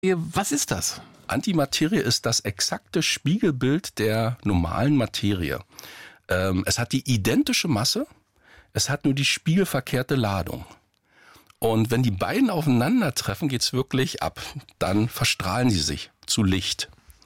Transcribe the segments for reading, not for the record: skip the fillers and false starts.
Was ist das? Antimaterie ist das exakte Spiegelbild der normalen Materie. Es hat die identische Masse, es hat nur die spiegelverkehrte Ladung. Und wenn die beiden aufeinandertreffen, geht's wirklich ab. Dann verstrahlen sie sich zu Licht.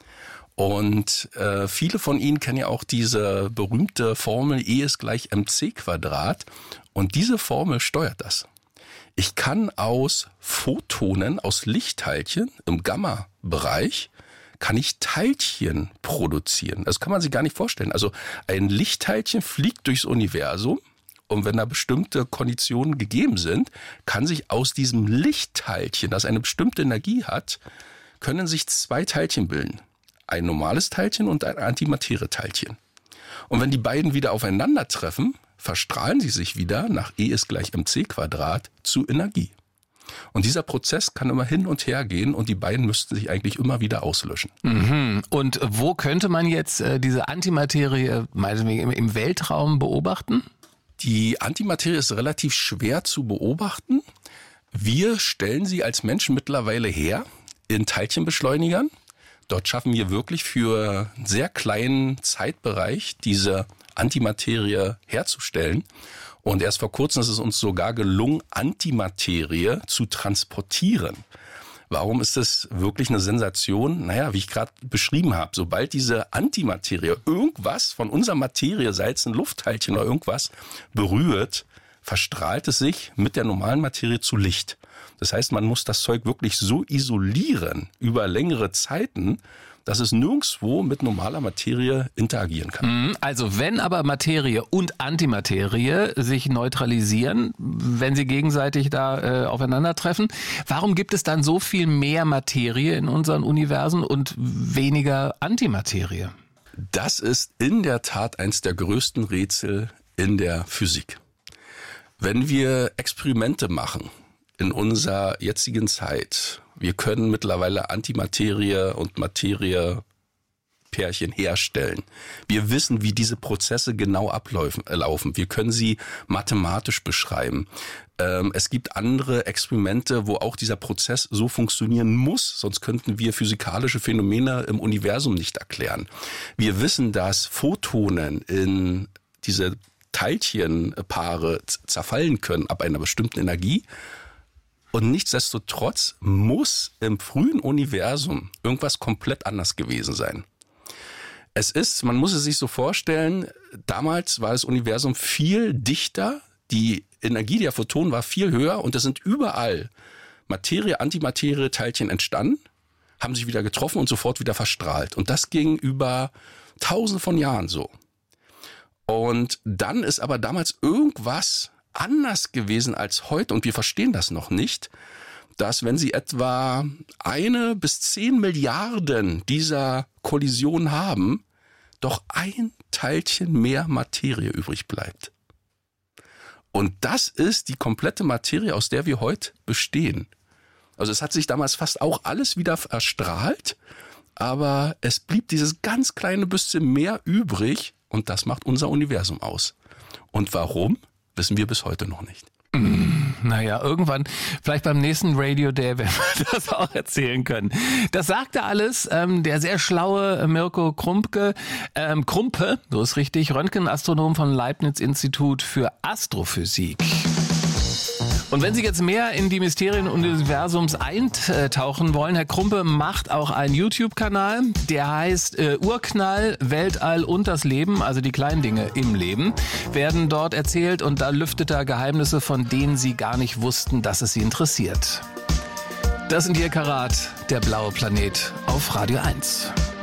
Und viele von Ihnen kennen ja auch diese berühmte Formel E ist gleich mc². Und diese Formel steuert das. Ich kann aus Photonen, aus Lichtteilchen im Gamma-Bereich, kann ich Teilchen produzieren. Das kann man sich gar nicht vorstellen. Also ein Lichtteilchen fliegt durchs Universum und wenn da bestimmte Konditionen gegeben sind, kann sich aus diesem Lichtteilchen, das eine bestimmte Energie hat, können sich zwei Teilchen bilden. Ein normales Teilchen und ein Antimaterie-Teilchen. Und wenn die beiden wieder aufeinandertreffen, verstrahlen sie sich wieder nach E ist gleich mc² zu Energie. Und dieser Prozess kann immer hin und her gehen und die beiden müssten sich eigentlich immer wieder auslöschen. Mhm. Und wo könnte man jetzt diese Antimaterie meinetwegen im Weltraum beobachten? Die Antimaterie ist relativ schwer zu beobachten. Wir stellen sie als Menschen mittlerweile her in Teilchenbeschleunigern. Dort schaffen wir wirklich für einen sehr kleinen Zeitbereich diese Antimaterie herzustellen. Und erst vor kurzem ist es uns sogar gelungen, Antimaterie zu transportieren. Warum ist das wirklich eine Sensation? Naja, wie ich gerade beschrieben habe, sobald diese Antimaterie irgendwas von unserer Materie, sei es ein Luftteilchen oder irgendwas, berührt, verstrahlt es sich mit der normalen Materie zu Licht. Das heißt, man muss das Zeug wirklich so isolieren über längere Zeiten, dass es nirgendwo mit normaler Materie interagieren kann. Also wenn aber Materie und Antimaterie sich neutralisieren, wenn sie gegenseitig da aufeinandertreffen, warum gibt es dann so viel mehr Materie in unseren Universen und weniger Antimaterie? Das ist in der Tat eins der größten Rätsel in der Physik. Wenn wir Experimente machen in unserer jetzigen Zeit, wir können mittlerweile Antimaterie und Materiepärchen herstellen. Wir wissen, wie diese Prozesse genau laufen. Wir können sie mathematisch beschreiben. Es gibt andere Experimente, wo auch dieser Prozess so funktionieren muss, sonst könnten wir physikalische Phänomene im Universum nicht erklären. Wir wissen, dass Photonen in diese Teilchenpaare zerfallen können ab einer bestimmten Energie. Und nichtsdestotrotz muss im frühen Universum irgendwas komplett anders gewesen sein. Man muss es sich so vorstellen, damals war das Universum viel dichter, die Energie der Photonen war viel höher und es sind überall Materie, Antimaterie, Teilchen entstanden, haben sich wieder getroffen und sofort wieder verstrahlt. Und das ging über Tausende von Jahren so. Und dann ist aber damals irgendwas anders gewesen als heute und wir verstehen das noch nicht, dass wenn Sie etwa 1 bis 10 Milliarden dieser Kollisionen haben, doch ein Teilchen mehr Materie übrig bleibt. Und das ist die komplette Materie, aus der wir heute bestehen. Also es hat sich damals fast auch alles wieder verstrahlt, aber es blieb dieses ganz kleine bisschen mehr übrig und das macht unser Universum aus. Und warum? Wissen wir bis heute noch nicht. Naja, irgendwann, vielleicht beim nächsten Radio Day, werden wir das auch erzählen können. Das sagte alles der sehr schlaue Mirko Krumpe, so ist richtig, Röntgenastronom vom Leibniz-Institut für Astrophysik. Und wenn Sie jetzt mehr in die Mysterien des Universums eintauchen wollen, Herr Krumpe macht auch einen YouTube-Kanal, der heißt Urknall, Weltall und das Leben, also die kleinen Dinge im Leben, werden dort erzählt und da lüftet er Geheimnisse, von denen Sie gar nicht wussten, dass es Sie interessiert. Das sind hier Karat, der blaue Planet auf Radio 1.